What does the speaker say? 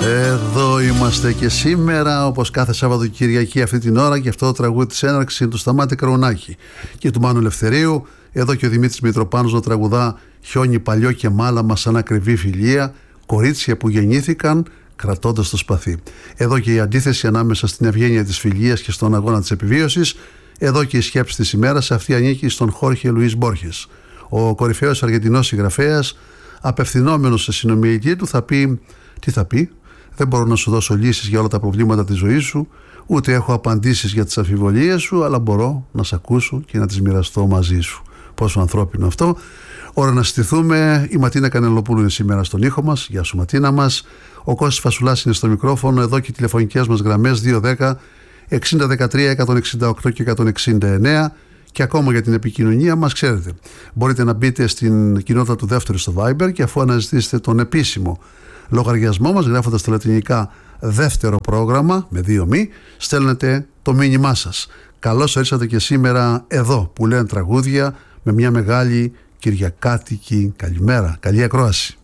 Εδώ είμαστε και σήμερα, όπως κάθε Σαββατοκυριακή αυτή την ώρα, και αυτό το τραγούδι της έναρξης είναι του Σταμάτη Καρουνάκη και του Μάνου Ελευθερίου. Εδώ και ο Δημήτρης Μητροπάνος να τραγουδά «Χιόνι παλιό και μάλαμα σαν ακριβή φιλία, κορίτσια που γεννήθηκαν κρατώντας το σπαθί». Εδώ και η αντίθεση ανάμεσα στην ευγένεια της φιλίας και στον αγώνα της επιβίωσης. Εδώ και η σκέψη της ημέρας, αυτή ανήκει στον Χόρχε Λουίς Μπόρχες. Ο κορυφαίος Αργεντινός συγγραφέας, απευθυνόμενος σε συνομιλητή του, θα πει: τι θα πει? Δεν μπορώ να σου δώσω λύσεις για όλα τα προβλήματα της ζωής σου, ούτε έχω απαντήσεις για τις αμφιβολίες σου, αλλά μπορώ να σε ακούσω και να τις μοιραστώ μαζί σου. Πόσο ανθρώπινο αυτό. Ώρα να συστηθούμε. Η Ματίνα Κανελοπούλου είναι σήμερα στον ήχο μας. Γεια σου, Ματίνα μας. Ο Κώστας Φασουλάς είναι στο μικρόφωνο. Εδώ και οι τηλεφωνικές μας γραμμές 210 6013 168 και 169. Και ακόμα για την επικοινωνία μας, ξέρετε, μπορείτε να μπείτε στην κοινότητα του δεύτερου στο Viber, και αφού αναζητήσετε τον επίσημο λογαριασμό μας γράφοντας τα λατινικά δεύτερο πρόγραμμα με 2 μη, στέλνετε το μήνυμά σας. Καλώς ήρθατε και σήμερα εδώ που λένε τραγούδια, με μια μεγάλη κυριακάτικη καλημέρα. Καλή ακρόαση.